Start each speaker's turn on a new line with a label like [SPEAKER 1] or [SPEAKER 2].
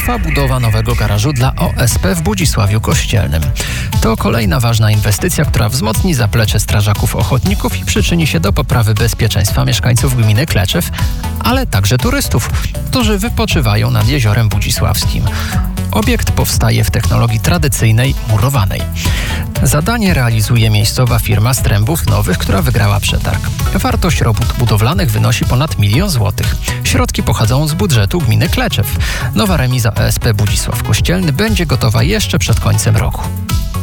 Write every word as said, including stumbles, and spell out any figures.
[SPEAKER 1] trwa budowa nowego garażu dla O S P w Budzisławiu Kościelnym. To kolejna ważna inwestycja, która wzmocni zaplecze strażaków ochotników i przyczyni się do poprawy bezpieczeństwa mieszkańców gminy Kleczew, ale także turystów, którzy wypoczywają nad jeziorem budzisławskim. Obiekt powstaje w technologii tradycyjnej, murowanej. Zadanie realizuje miejscowa firma Strębów Nowych, która wygrała przetarg. Wartość robót budowlanych wynosi ponad milion złotych. Środki pochodzą z budżetu gminy Kleczew. Nowa remiza O S P Budzisław Kościelny będzie gotowa jeszcze przed końcem roku.